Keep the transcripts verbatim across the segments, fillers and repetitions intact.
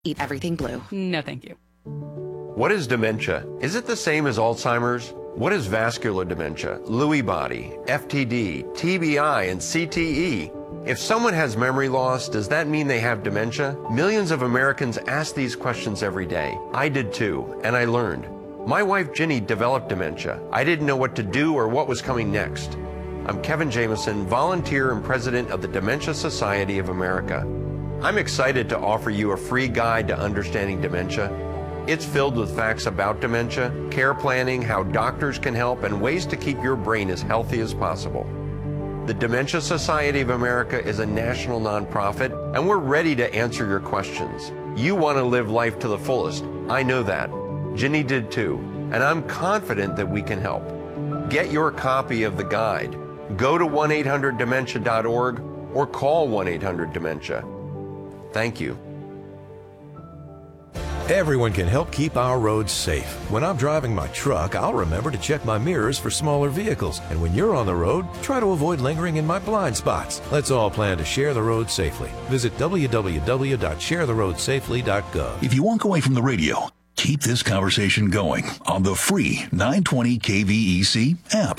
Eat everything blue. No, thank you. What is dementia? Is it the same as Alzheimer's? What is vascular dementia, Lewy body, F T D, T B I, and C T E? If someone has memory loss, does that mean they have dementia? Millions of Americans ask these questions every day. I did too, and I learned. My wife Ginny developed dementia. I didn't know what to do or what was coming next. I'm Kevin Jameson, volunteer and president of the Dementia Society of America. I'm excited to offer you a free guide to understanding dementia. It's filled with facts about dementia, care planning, how doctors can help, and ways to keep your brain as healthy as possible. The Dementia Society of America is a national nonprofit, and we're ready to answer your questions. You want to live life to the fullest. I know that. Ginny did too, and I'm confident that we can help. Get your copy of the guide. Go to one eight hundred dementia dot org or call one eight hundred dementia. Thank you. Everyone can help keep our roads safe. When I'm driving my truck, I'll remember to check my mirrors for smaller vehicles. And when you're on the road, try to avoid lingering in my blind spots. Let's all plan to share the road safely. Visit w w w dot share the road safely dot gov. If you walk away from the radio, keep this conversation going on the free nine twenty K V E C app.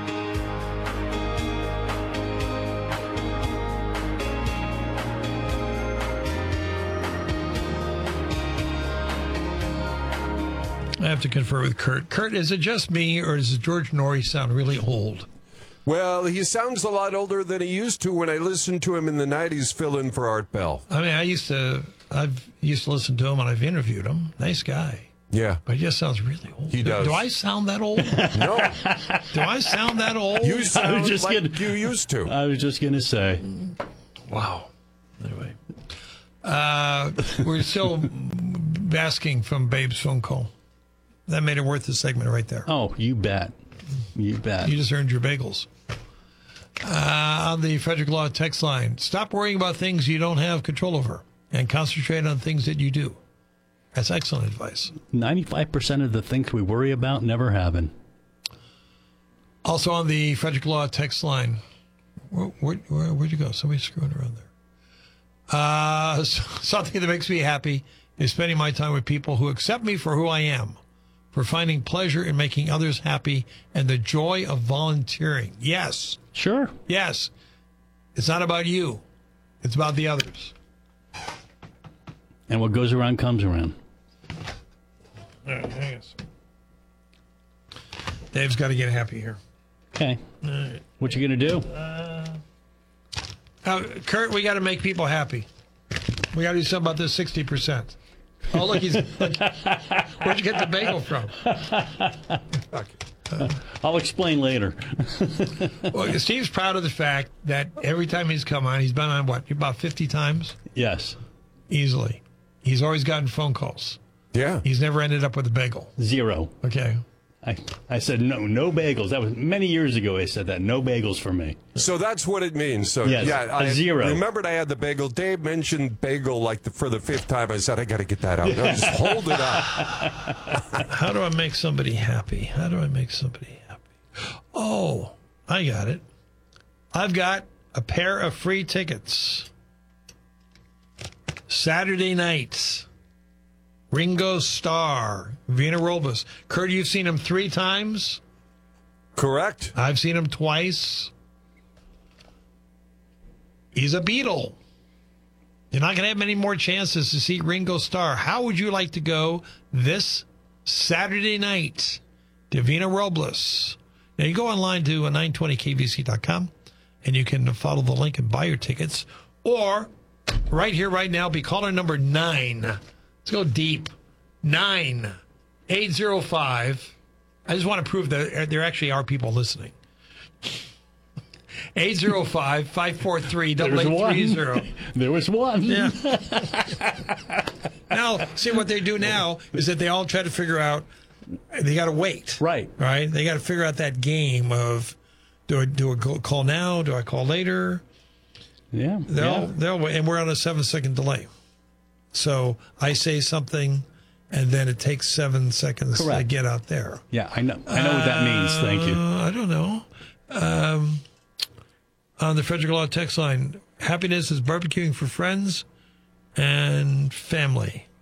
I have to confer with Kurt. Kurt, is it just me, or does George Norrie sound really old? Well, he sounds a lot older than he used to when I listened to him in the nineties fill in for Art Bell. I mean, I used to, I've used to listen to him, and I've interviewed him. Nice guy. Yeah. But he just sounds really old. He does. Do I sound that old? No. Do I sound that old? You sound just like gonna, you used to. I was just going to say. Wow. Anyway. Uh, we're still basking from Babe's phone call. That made it worth the segment right there. Oh, you bet. You bet. You just earned your bagels. Uh, on the Frederick Law text line, stop worrying about things you don't have control over and concentrate on things that you do. That's excellent advice. ninety-five percent of the things we worry about never happen. Also on the Frederick Law text line, where, where, where, where'd you go? Somebody's screwing around there. Uh, something that makes me happy is spending my time with people who accept me for who I am, for finding pleasure in making others happy, and the joy of volunteering. Yes. Sure. Yes. It's not about you. It's about the others. And what goes around comes around. All right, I guess. Dave's got to get happy here. Okay. All right. What you going to do? Uh, uh, Kurt, we got to make people happy. We got to do something about this sixty percent. Oh, look, he's. Look, where'd you get the bagel from? Uh, I'll explain later. Well, Steve's proud of the fact that every time he's come on, he's been on what, about fifty times? Yes. Easily. He's always gotten phone calls. Yeah. He's never ended up with a bagel. Zero. Okay. I, I said no, no bagels. That was many years ago. I said that, no bagels for me. So that's what it means. So yes, yeah, a I zero. remembered I had the bagel. Dave mentioned bagel like the, for the fifth time. I said I got to get that out. No, just hold it up. How do I make somebody happy? How do I make somebody happy? Oh, I got it. I've got a pair of free tickets. Saturday night. Ringo Starr, Vina Robles. Kurt, you've seen him three times? Correct. I've seen him twice. He's a Beatle. You're not going to have many more chances to see Ringo Starr. How would you like to go this Saturday night to Vina Robles? Now, you go online to nine twenty K V C dot com, and you can follow the link and buy your tickets. Or, right here, right now, be caller number nine. Let's go deep. nine eight zero five. I just want to prove that there actually are people listening. eight zero five, five four three, eight eight three zero. There was one. Yeah. Now, see what they do now is that they all try to figure out, they got to wait. Right. Right? They got to figure out that game of, do I do a call now? Do I call later? Yeah. They'll, yeah. they'll wait. And we're on a seven second delay. So I say something, and then it takes seven seconds Correct. to get out there. Yeah, I know. I know what that means. Thank you. Uh, I don't know. Um, on the Frederick Law text line, happiness is barbecuing for friends and family.